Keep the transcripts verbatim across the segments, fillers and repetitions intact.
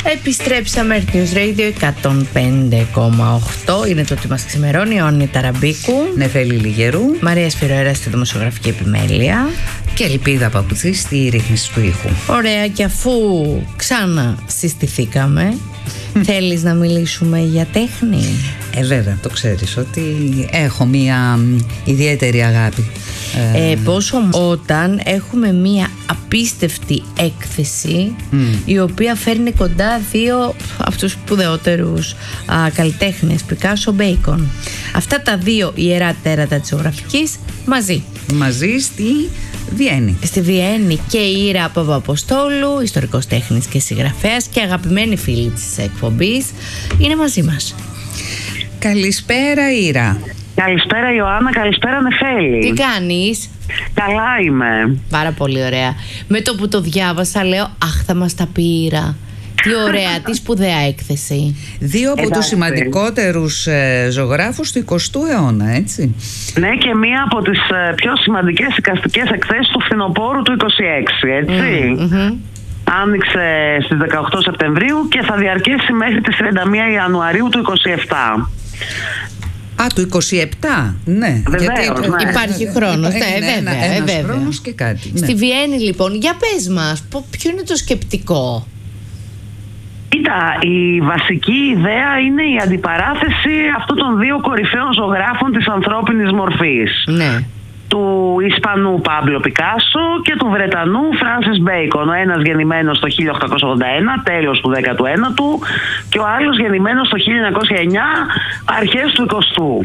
Επιστρέψαμε, Earth News Radio εκατόν πέντε κόμμα οκτώ. Είναι το ότι μας ξημερώνει. Ιωάννη Ταραμπίκου, Νεφέλη Λιγερού, Μαρία Σπυροέρα στη δημοσιογραφική επιμέλεια και Ελπίδα Παπουτσή στη ρύθμιση του ήχου. Ωραία, και αφού ξανά συστηθήκαμε, θέλεις να μιλήσουμε για τέχνη? Ε, βέβαια, το ξέρεις ότι έχω μία ιδιαίτερη αγάπη. Ε, πόσο όταν έχουμε μία απίστευτη έκθεση mm. η οποία φέρνει κοντά δύο από τους σπουδαιότερους α, καλλιτέχνες, Πικάσο, Μπέικον. Αυτά τα δύο ιερά τέρατα της ζωγραφικής μαζί. Μαζί στη Βιέννη. Στη Βιέννη, και η Ήρα Παπααποστόλου, ιστορικός τέχνης και συγγραφέας και αγαπημένη φίλη της εκπομπής, είναι μαζί μας. Καλησπέρα, Ήρα. Καλησπέρα, Ιωάννα, καλησπέρα, Νεφέλη. Τι κάνεις? Καλά είμαι. Πάρα πολύ ωραία. Με το που το διάβασα λέω, αχ, θα μας τα πει η Ήρα. Τι ωραία, τι σπουδαία έκθεση. Δύο από Εντάξει. τους σημαντικότερους ε, ζωγράφους του εικοστού αιώνα, έτσι. Ναι, και μία από τις ε, πιο σημαντικές εικαστικές εκθέσεις του φθινοπόρου του είκοσι έξι, έτσι. Mm-hmm. Άνοιξε στις δεκαοκτώ Σεπτεμβρίου και θα διαρκέσει μέχρι τις τριάντα μία Ιανουαρίου του είκοσι επτά. Α, του είκοσι επτά, ναι. Βεβαίως, γιατί, ναι. Υπάρχει χρόνος, ναι, είναι βέβαια, ένα, ένας βέβαια. χρόνος και κάτι. Ναι. Στη Βιέννη, λοιπόν, για πες μας, ποιο είναι το σκεπτικό? Κοίτα, η βασική ιδέα είναι η αντιπαράθεση αυτών των δύο κορυφαίων ζωγράφων της ανθρώπινης μορφής. Ναι. Του Ισπανού Πάμπλο Πικάσο και του Βρετανού Φράνσις Μπέικον. Ο ένας γεννημένος το χίλια οκτακόσια ογδόντα ένα, τέλος του δέκατου ένατου, και ο άλλος γεννημένος το χίλια εννιακόσια εννιά, αρχές του εικοστού.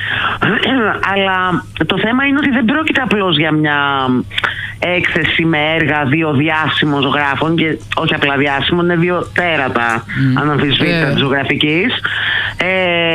Αλλά το θέμα είναι ότι δεν πρόκειται απλώς για μια έκθεση με έργα δύο διάσημων ζωγράφων, και όχι απλά διάσημων, είναι δύο τέρατα mm. αναμφισβήτητα yeah. της ζωγραφικής. Ε,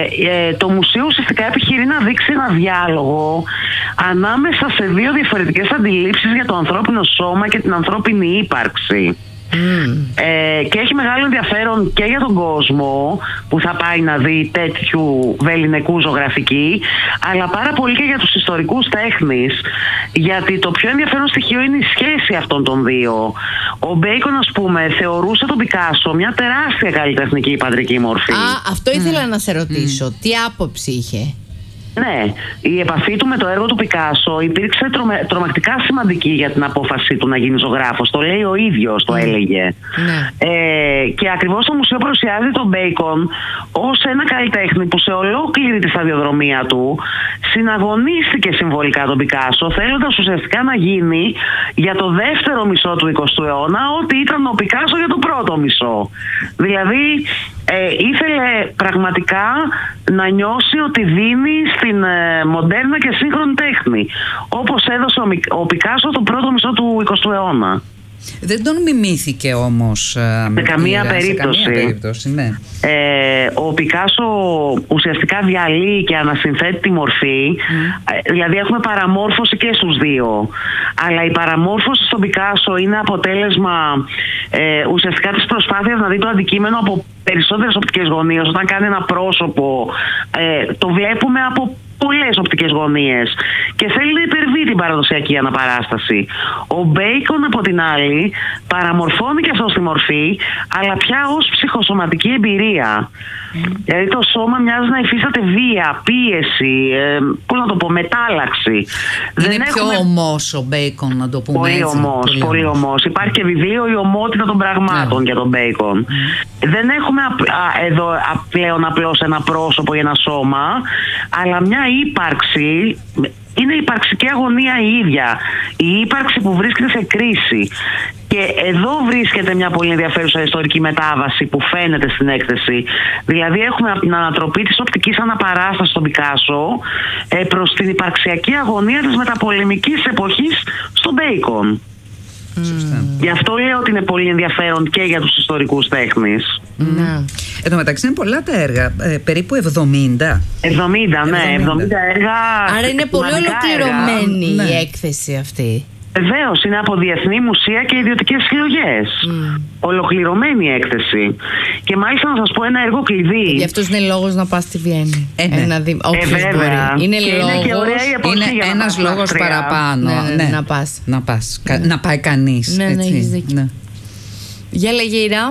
ε, το μουσείο ουσιαστικά επιχειρεί να δείξει ένα διάλογο ανάμεσα σε δύο διαφορετικές αντιλήψεις για το ανθρώπινο σώμα και την ανθρώπινη ύπαρξη. Mm. Ε, και έχει μεγάλο ενδιαφέρον και για τον κόσμο που θα πάει να δει τέτοιου βελληνικού ζωγραφική, αλλά πάρα πολύ και για τους ιστορικούς τέχνης, γιατί το πιο ενδιαφέρον στοιχείο είναι η σχέση αυτών των δύο. Ο Μπέικον, ας πούμε, θεωρούσε τον Πικάσο μια τεράστια καλλιτεχνική πατρική μορφή. Α, αυτό ήθελα mm. να σε ρωτήσω. Mm. Τι άποψη είχε? Ναι, η επαφή του με το έργο του Πικάσο υπήρξε τρομε, τρομακτικά σημαντική για την απόφαση του να γίνει ζωγράφος. Το λέει ο ίδιος, το έλεγε. Ναι. Ε, και ακριβώς το μουσείο παρουσιάζει τον Μπέικον ως ένα καλλιτέχνη που σε ολόκληρη τη σταδιοδρομία του συναγωνίστηκε συμβολικά τον Πικάσο, θέλοντας ουσιαστικά να γίνει για το δεύτερο μισό του εικοστού αιώνα ό,τι ήταν ο Πικάσο για το πρώτο μισό. Δηλαδή ε, ήθελε πραγματικά να νιώσει ότι δίνει στην ε, μοντέρνα και σύγχρονη τέχνη, όπως έδωσε ο, ο Πικάσο το πρώτο μισό του εικοστού αιώνα. Δεν τον μιμήθηκε όμως ε, σε καμία πήρα, περίπτωση, σε καμία περίπτωση ναι. ε, Ο Πικάσο ουσιαστικά διαλύει και ανασυνθέτει τη μορφή. mm. ε, Δηλαδή έχουμε παραμόρφωση και στους δύο, αλλά η παραμόρφωση στον Πικάσο είναι αποτέλεσμα ε, ουσιαστικά της προσπάθειας να δει το αντικείμενο από περισσότερες οπτικές γωνίες. Όταν κάνει ένα πρόσωπο ε, το βλέπουμε από πολλές οπτικές γωνίες και θέλει να υπερβεί την παραδοσιακή αναπαράσταση. Ο Μπέικον, από την άλλη, παραμορφώνει και αυτό στη μορφή, αλλά πια ως ψυχοσωματική εμπειρία. Mm. Δηλαδή το σώμα μοιάζει να υφίσταται βία, πίεση, ε, πώς να το πω, μετάλλαξη. Είναι Δεν πιο έχουμε... ομός ο Μπέικον, να το πούμε πολύ έτσι. Ομός, πολύ, πολύ ομός. ομός. Υπάρχει και βιβλίο «Η ομότητα των πραγμάτων» yeah. για τον Μπέικον. Mm. Δεν έχουμε α, α, εδώ α, πλέον απλώς ένα πρόσωπο ή ένα σώμα, αλλά μια ύπαρξη. Είναι η υπαρξική αγωνία η ίδια. Η ύπαρξη που βρίσκεται σε κρίση. Και εδώ βρίσκεται μια πολύ ενδιαφέρουσα ιστορική μετάβαση που φαίνεται στην έκθεση. Δηλαδή έχουμε την ανατροπή της οπτικής αναπαράστασης στον Πικάσο ε, προς την υπαρξιακή αγωνία της μεταπολεμικής εποχής στον Μπέικον. Σωστά. Γι' αυτό λέω ότι είναι πολύ ενδιαφέρον και για τους ιστορικούς τέχνης. Mm. Mm. Εν τω μεταξύ είναι πολλά τα έργα, ε, περίπου εβδομήντα. εβδομήντα, ναι, εβδομήντα έργα. Άρα είναι πολύ ολοκληρωμένη έργα. η Ναι. έκθεση αυτή. Βεβαίως, είναι από διεθνή μουσεία και ιδιωτικές συλλογές. Mm. Ολοκληρωμένη έκθεση. Και μάλιστα να σας πω ένα έργο κλειδί. Γι' αυτός είναι λόγος να πας στη Βιέννη. Ε, ναι. ε, να δει, όποιος ε, μπορεί. Είναι και λόγος. Είναι, και ωραία η εποχή είναι για να ένας λόγος λαστρεία. παραπάνω. Ναι, ναι, ναι, να πας. Να, πας. Ναι. Να πάει κανείς. Ναι, έτσι. ναι, έχεις δίκιο. Ναι. Για λέγε, Ήρα.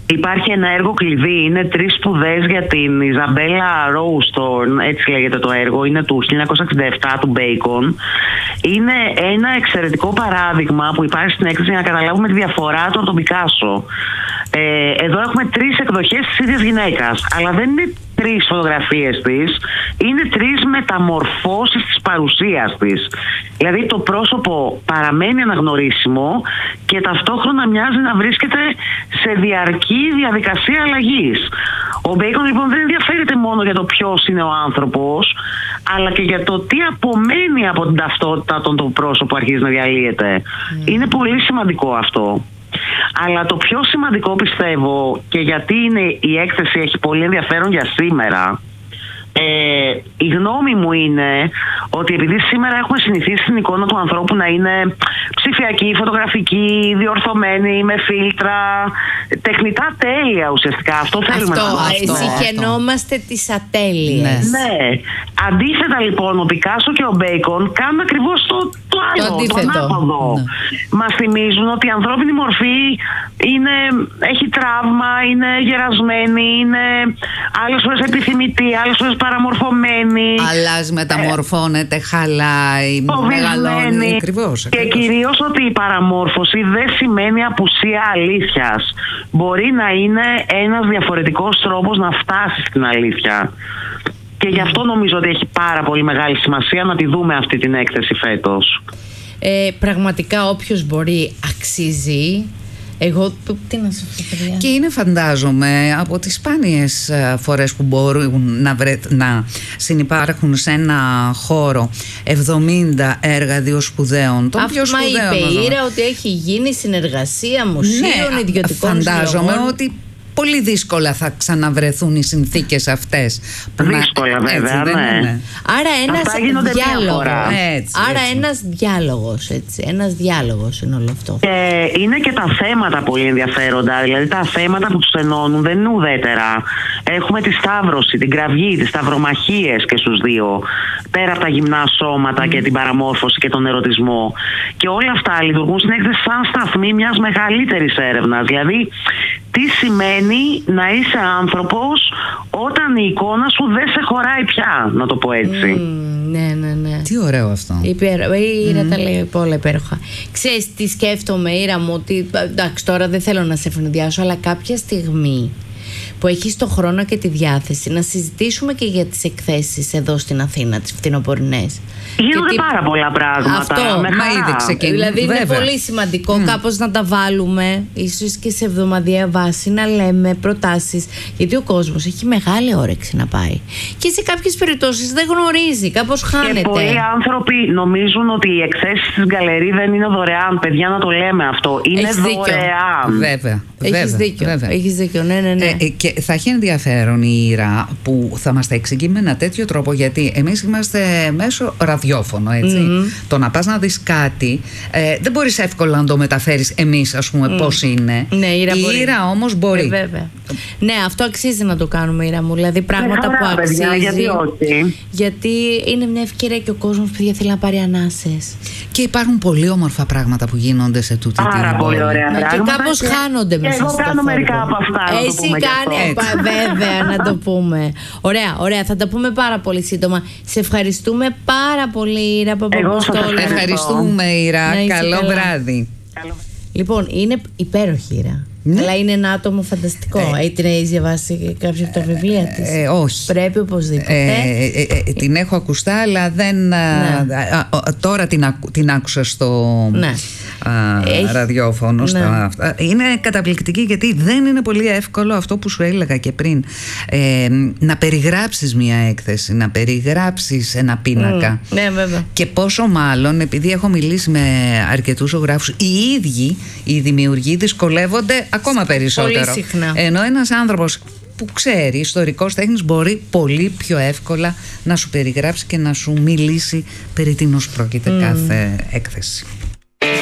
Υπάρχει ένα έργο κλειδί, είναι τρεις σπουδές για την Ιζαμπέλα Ρόουστορν, έτσι λέγεται το έργο, είναι του χίλια εννιακόσια εξήντα επτά του Μπέικον. Είναι ένα εξαιρετικό παράδειγμα που υπάρχει στην έκθεση για να καταλάβουμε τη διαφορά του από τον Πικάσο. Ε, εδώ έχουμε τρεις εκδοχές της ίδιας γυναίκας, αλλά δεν είναι τρεις φωτογραφίες της, είναι τρεις μεταμορφώσεις της παρουσίας της. Δηλαδή το πρόσωπο παραμένει αναγνωρίσιμο και ταυτόχρονα μοιάζει να βρίσκεται σε διαρκή διαδικασία αλλαγής. Ο Μπέικον λοιπόν δεν ενδιαφέρεται μόνο για το ποιος είναι ο άνθρωπος, αλλά και για το τι απομένει από την ταυτότητα των το πρόσωπο που αρχίζει να διαλύεται. Mm. Είναι πολύ σημαντικό αυτό. Αλλά το πιο σημαντικό πιστεύω, και γιατί είναι, η έκθεση έχει πολύ ενδιαφέρον για σήμερα, ε, η γνώμη μου είναι ότι επειδή σήμερα έχουμε συνηθίσει την εικόνα του ανθρώπου να είναι ψηφιακή, φωτογραφική, διορθωμένη, με φίλτρα, τεχνητά τέλεια ουσιαστικά. Αυτό θέλουμε αυτό, να πούμε. συγχαινόμαστε τις ατέλειες. Ναι. ναι. Αντίθετα λοιπόν, ο Πικάσο και ο Μπέικον κάνουν ακριβώς το, το άλλο, το ανάποδο. Ναι. Μας θυμίζουν ότι η ανθρώπινη μορφή είναι, έχει τραύμα, είναι γερασμένη, είναι άλλες φορές επιθυμητή, άλλες φορές παραμορφωμένη. Αλλάζει, μεταμορφώνεται, χαλάει, μεγαλώνει. Ακριβώς, και κυρίως ότι η παραμόρφωση δεν σημαίνει απουσία αλήθειας. Μπορεί να είναι ένας διαφορετικός τρόπος να φτάσει στην αλήθεια. Και γι' αυτό νομίζω ότι έχει πάρα πολύ μεγάλη σημασία να τη δούμε αυτή την έκθεση φέτος. Ε, πραγματικά όποιος μπορεί αξίζει. Εγώ τι να σου πω, παιδιά. Και είναι, φαντάζομαι, από τις σπάνιες φορές που μπορούν να, βρε, να συνυπάρχουν σε ένα χώρο εβδομήντα έργα διοσπουδαίων. Τον πιο σπουδαίο. Είπε η Ήρα ότι έχει γίνει συνεργασία μουσείων, ναι, ιδιωτικών φαντάζομαι συλλογών. ότι πολύ δύσκολα θα ξαναβρεθούν οι συνθήκες αυτές. Δύσκολα να... βέβαια, έτσι, ναι. ναι. Άρα ένας διάλογος. Άρα έτσι. ένας διάλογος, έτσι. Ένας διάλογος είναι όλο αυτό. Και είναι και τα θέματα πολύ ενδιαφέροντα. Δηλαδή τα θέματα που τους ενώνουν δεν είναι ουδέτερα. Έχουμε τη σταύρωση, την κραυγή, τις σταυρομαχίες και στους δύο. Πέρα από τα γυμνά σώματα mm. και την παραμόρφωση και τον ερωτισμό. Και όλα αυτά λειτουργούν στην έκθεση σαν σταθμή μιας μεγαλύτερης έρευνας. Δηλαδή, τι σημαίνει να είσαι άνθρωπος όταν η εικόνα σου δεν σε χωράει πια, να το πω έτσι. Mm, ναι, ναι, ναι. Τι ωραίο αυτό. Υπέρο... Η Ήρα mm. τα λέει όλα υπέροχα. Ξέρεις τι σκέφτομαι, Ήρα μου, ότι εντάξει, τώρα δεν θέλω να σε ευνηδιάσω, αλλά κάποια στιγμή που έχεις το χρόνο και τη διάθεση να συζητήσουμε και για τις εκθέσεις εδώ στην Αθήνα, τις φθινοπορεινές. Γίνονται τι... πάρα πολλά πράγματα. Αυτό, με μα ήδη ξεκινούν. Δηλαδή είναι βέβαια. πολύ σημαντικό mm. κάπως να τα βάλουμε, ίσως και σε εβδομαδιαία βάση, να λέμε προτάσεις. Γιατί ο κόσμος έχει μεγάλη όρεξη να πάει. Και σε κάποιες περιπτώσεις δεν γνωρίζει, κάπως χάνεται. Και πολλοί άνθρωποι νομίζουν ότι οι εκθέσεις της γκαλερί δεν είναι δωρεάν. Παιδιά, να το λέμε αυτό. Είναι Έχεις δωρεάν. Βέβαια. Έχεις δίκιο. Βέβαια. Έχεις δίκιο. Ναι, ναι, ναι. Ε, και θα έχει ενδιαφέρον η Ήρα που θα μας τα εξηγεί με ένα τέτοιο τρόπο, γιατί εμείς είμαστε μέσω ραδιόφωνο, έτσι. Mm-hmm. Το να πας να δεις κάτι ε, δεν μπορείς εύκολα να το μεταφέρεις εμείς, ας πούμε, mm. πώς είναι. Ναι, η Ήρα, η μπορεί. Ήρα όμως μπορεί. Ε, βέβαια. Ναι, αυτό αξίζει να το κάνουμε, Ήρα μου. Δηλαδή πράγματα χαρά, που αξίζει. παιδιά, γιατί όχι. Γιατί είναι μια ευκαιρία και ο κόσμος, παιδιά, θέλει να πάρει ανάσες. Και υπάρχουν πολύ όμορφα πράγματα που γίνονται σε τούτη την Πάρα πολύ ωραία πράγματα. Και κάπως και χάνονται μέσα. Εγώ κάνω μερικά από αυτά. Εσύ κάνει, βέβαια, να το πούμε. Ωραία, ωραία. Θα τα πούμε πάρα πολύ σύντομα. Σε ευχαριστούμε πάρα πολύ, Ήρα Παπαποστόλου. Ευχαριστούμε, Ήρα. Καλό καλά. βράδυ. Λοιπόν, είναι υπέροχη, Ήρα. Ναι. Αλλά είναι ένα άτομο φανταστικό. Ε, την έχει διαβάσει κάποια από τα βιβλία της? Ε, όχι. Πρέπει οπωσδήποτε. Ε, ε, ε, ε, την έχω ακουστά, αλλά δεν. Ναι. Α, α, τώρα την, ακου, την άκουσα στο ναι. α, έχει... ραδιόφωνο. Ναι. Στα, είναι καταπληκτική, γιατί δεν είναι πολύ εύκολο αυτό που σου έλεγα και πριν. Ε, να περιγράψεις μια έκθεση, να περιγράψεις ένα πίνακα. Mm. Ναι, βέβαια. Και πόσο μάλλον, επειδή έχω μιλήσει με αρκετούς ζωγράφους, οι ίδιοι οι δημιουργοί δυσκολεύονται ακόμα περισσότερο. Πολύ συχνά. Ενώ ένας άνθρωπος που ξέρει, ιστορικός τέχνης, μπορεί πολύ πιο εύκολα να σου περιγράψει και να σου μιλήσει περί τίνος πρόκειται mm. κάθε έκθεση.